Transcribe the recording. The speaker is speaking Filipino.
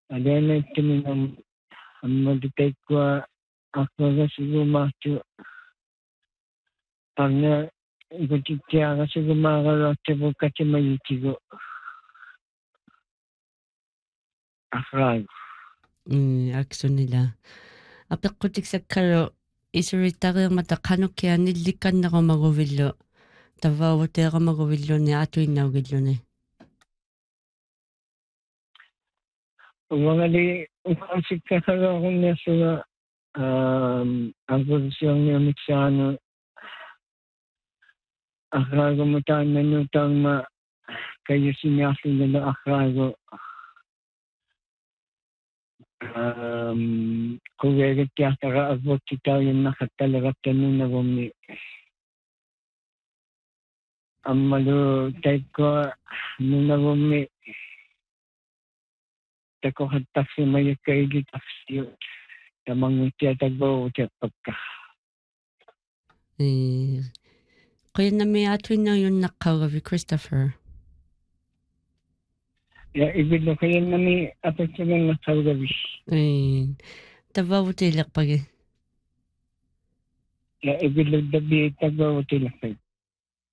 Adana timinam ammaditaikwa akwaga sigumachu agna gutitiaga sigumagalotabu katimayitigo akrag. Aksunila. Apeqqutiksakkalo isuritariumata qanukianillikkannerumaguvillu tavauteeramaguvilluni atuinnaugilluni. Umangali ukasikkasaga ang posisyon ni Miksano akrago mo tayo nanutang kayo sinyasin nila akrago kuwega tiyatara abot kita yung nakatalagat tanong na bumi ang malu tayo ko nung na bumi tako hataksi may kaigit aksiyo tamang tiyatagbo tiyatagka. Kaya na may atuin na yung nakagabi, Christopher. Ibig na kaya na may apat sa mga nakagabi. Tabaw tilak pag Ibig na dabi tabaw tilak pag.